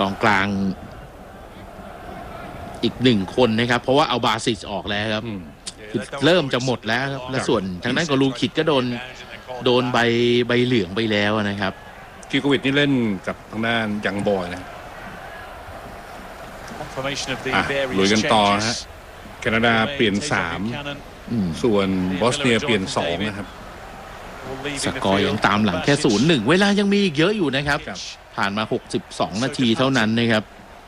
กองกลางอีก1 คนนะครับเพราะว่าเอาบาซิสออกแล้วครับเริ่มจะหมดแล้วครับและส่วนทางด้านของลูคิดก็โดนใบเหลืองไปแล้วนะครับกิโกวิชนี่เล่นกับทางด้านยังบอยนะลุยกันต่อฮะแคนาดาเปลี่ยน3ส่วนบอสเนียเปลี่ยน2นะครับสกอร์ยังตามหลังแค่ 0-1 เวลายังมีอีกเยอะอยู่นะครับผ่านมา62 นาทีเท่านั้นนะครับ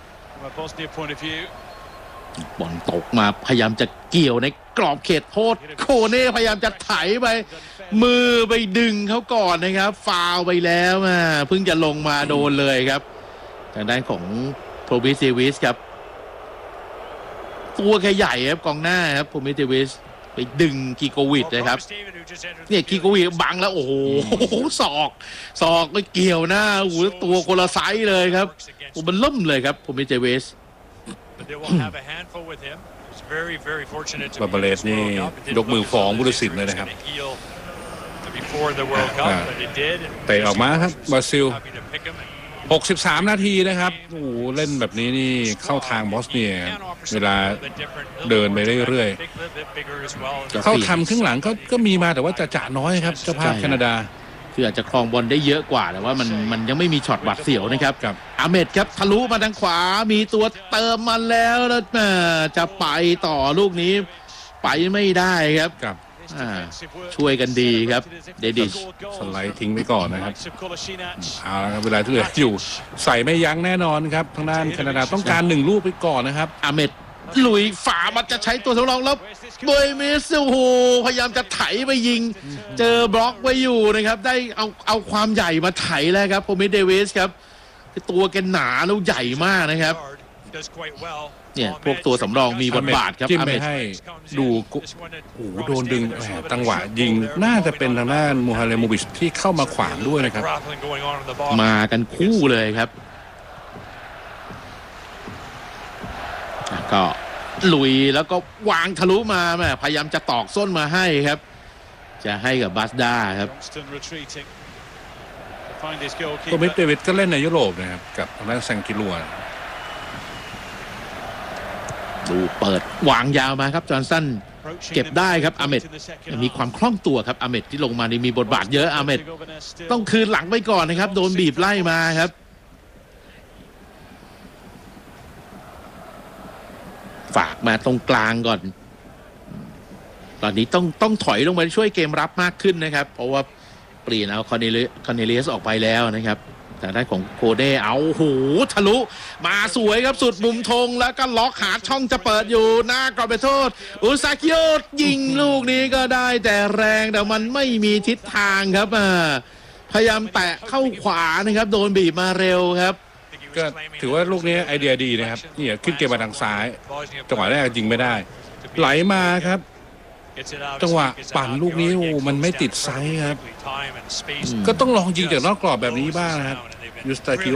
บอลตกมาพยายามจะเกี่ยวในกรอบเขตโทษโคเน่พยายามจะไถไปมือไปดึงเขาก่อนนะครับฟาวไปแล้วเพิ่งจะลงมาโดนเลยครับทางด้านของโพรมิเซวิสครับตัวแค่ใหญ่ครับกองหน้าครับโพรมิเซวิสไปดึงกิโกวิชนะครับเนี่ยกิโกวิชบังแล้วโอ้โหศอกไปเกี่ยวหน้าโอ้โหตัวคนละไซส์เลยครับโอ้มันล่มเลยครับโพรมิเซวิสบาบาเลสนี่ยกมือฟ้องผู้ตัดสินเลยนะครับเตะออกมาครับบราซิล63 นาทีนะครับโอ้โหเล่นแบบนี้นี่เข้าทางบอสเนียเวลาเดินไปเรื่อยๆเข้าทำครึ่งหลังก็มีมาแต่ว่าจะน้อยครับเจ้าภาพแคนาดาคืออาจจะครองบอลได้เยอะกว่าแต่ว่ามันยังไม่มีช็อตหวัดเสียวนะครับอาเมดครับทะลุมาทางขวามีตัวเติมมาแล้วจะไปต่อลูกนี้ไปไม่ได้ครับช่วยกันดีครับเดดิชสไลด์ทิ้งไปก่อนนะครับเอาละครับเวลาที่เหลืออยู่ใส่ไม่ยั้งแน่นอนครับทางด้านแคนาดาต้องการ1 ลูกไปก่อนนะครับอาเมดลุยฝามันจะใช้ตัวสำรองแล้วเบย์เมสโอ้โหพยายามจะไถไปยิงเจอบล็อกไว้อยู่นะครับได้เอาความใหญ่มาไถแล้วครับโพมิเดวิสครับตัวแกหนาแล้วใหญ่มากนะครับเนี่ยพวกตัวสำรองมีบทบาทครับจิ้มไปให้ดูโอ้โหโดนดึงจังหวะยิงน่าจะเป็นทางด้านมูฮาเลโมวิชที่เข้ามาขวางด้วยนะครับมากันคู่เลยครับก็ลุยแล้วก็วางทะลุมาพยายามจะตอกส้นมาให้ครับจะให้กับบาสดาครับโคมิเดวิดก็เล่นในยุโรปนะครับกับทางด้านแซงกิลัวดูเปิดวางยาวมาครับจอห์นสันเก็บได้ครับอาเมดมีความคล่องตัวครับอาเมดที่ลงมานี่มีบทบาทเยอะอาเมดต้องคืนหลังไปก่อนนะครับโดนบีบไล่มาครับฝากมาตรงกลางก่อนตอนนี้ต้องถอยลงมาช่วยเกมรับมากขึ้นนะครับเพราะว่าเปลี่ยนเอาคอนเนเลียสออกไปแล้วนะครับแต่ด้านของโคเด้เอาหูทะลุมาสวยครับสุดมุมธงแล้วก็ล็อกหาช่องจะเปิดอยู่หน้ากรอบเขตโทษอุซากิโอยิงลูกนี้ก็ได้แต่แรงแต่มันไม่มีทิศทางครับพยายามแตะเข้าขวานะครับโดนบีบมาเร็วครับก็ถือว่าลูกนี้ไอเดียดีนะครับนี่ขึ้นเกมมาทางซ้ายจังหวะแรกยิงไม่ได้ไหลมาครับจังหวะปั่นลูกนี้มันไม่ติดไซส์ครับก็ต้องลองยิงจากนอกกรอบแบบนี้บ้างนะครับยูสตาคิโอ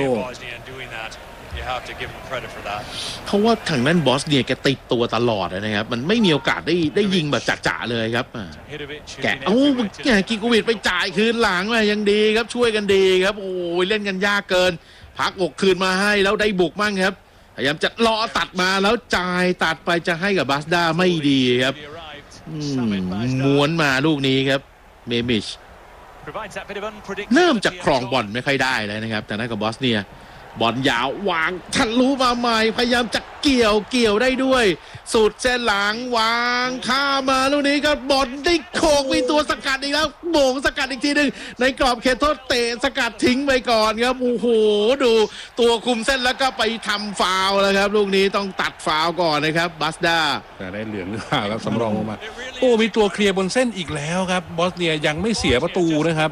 เพราะว่าทางนั้นบอสเนี่ยแกติดตัวตลอดนะครับมันไม่มีโอกาสได้ยิงแบบจ่าๆเลยครับแกกิโกวิชไปจ่ายคืนหลังมายังดีครับช่วยกันดีครับโอ้ยเล่นกันยากเกินพักอกคืนมาให้แล้วได้บุกมั่งครับพยายามจะรอตัดมาแล้วจ่ายตัดไปจะให้กับบาสดาไม่ดีครับม้วนมาลูกนี้ครับเมมิชเริ่มจากครองบอลไม่ค่อยได้เลยนะครับแต่นั่นกับบอสเนียบอลยาววางทะลุมาใหม่พยายามจะเกี่ยวได้ด้วยสุดเส้นหลังวางข้ามาลูกนี้ก็บอลได้โขกมีตัวสกัดอีกแล้วโบ่งสกัดอีกทีหนึ่งในกรอบเขตโทษเตะสกัดทิ้งไปก่อนครับโอ้โหดูตัวคุมเส้นแล้วก็ไปทำฟาวล์แล้วครับลูกนี้ต้องตัดฟาวล์ก่อนนะครับบาสดาแต่ได้เหลืองหรือเปล่าครับสำรองลงมาโอ้มีตัวเคลียร์บนเส้นอีกแล้วครับบอสเนียยังไม่เสียประตูนะครับ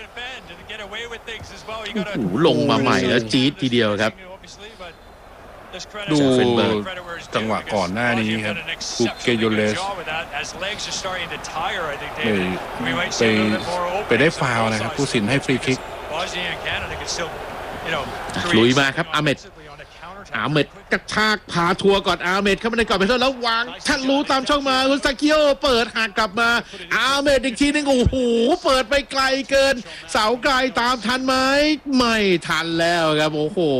ลงมาใหม่แล้วจี๊ดทีเดียวครับดูจังหวะก่อนหน้านี้ครับคูเกโยเลสไปได้ฟาวล์นะครับผู้สินให้ฟรีคิกลุยมาครับอาเมดกระชากพาทัวร์ก่อนอาเมดเข้ามาในกรอบเขตแล้ววางท่านรู้ตามช่องมาอุซากิโอเปิดหักกลับมาอาเมดอีกทีนึงโอ้โหเปิดไปไกลเกินเสาไกลตามทันไหมไม่ทันแล้วครับโอ้โห